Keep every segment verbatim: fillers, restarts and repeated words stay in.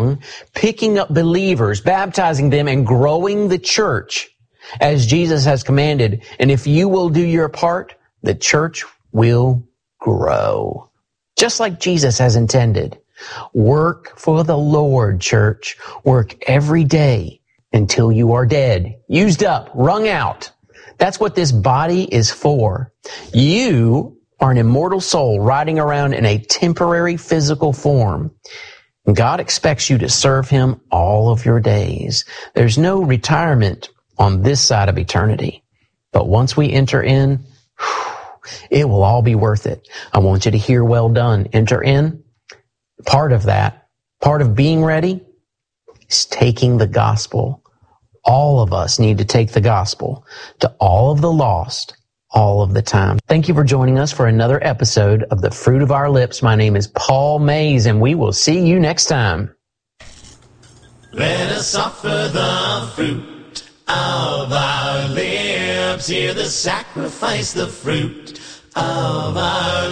along, picking up believers, baptizing them, and growing the church as Jesus has commanded. And if you will do your part, the church will grow, just like Jesus has intended. Work for the Lord, church. Work every day until you are dead, used up, wrung out. That's what this body is for. You are an immortal soul riding around in a temporary physical form. God expects you to serve Him all of your days. There's no retirement on this side of eternity. But once we enter in, it will all be worth it. I want you to hear, well done. Enter in. Part of that, part of being ready, is taking the gospel. All of us need to take the gospel to all of the lost, all of the time. Thank you for joining us for another episode of The Fruit of Our Lips. My name is Paul Mays, and we will see you next time. Let us offer the fruit of our lips. Hear the sacrifice, the fruit of our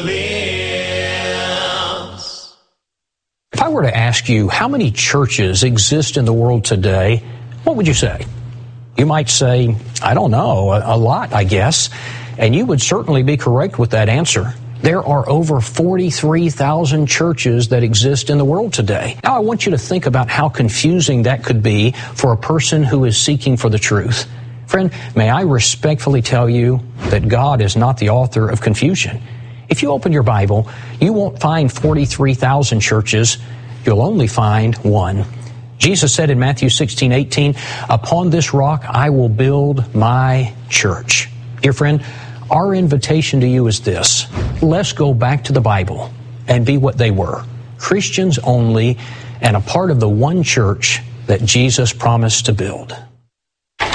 lips. If I were to ask you how many churches exist in the world today, what would you say? You might say, I don't know, a, a lot, I guess. And you would certainly be correct with that answer. There are over forty-three thousand churches that exist in the world today. Now, I want you to think about how confusing that could be for a person who is seeking for the truth. Friend, may I respectfully tell you that God is not the author of confusion. If you open your Bible, you won't find forty-three thousand churches. You'll only find one. Jesus said in Matthew sixteen eighteen, upon this rock I will build my church. Dear friend, our invitation to you is this. Let's go back to the Bible and be what they were, Christians only, and a part of the one church that Jesus promised to build.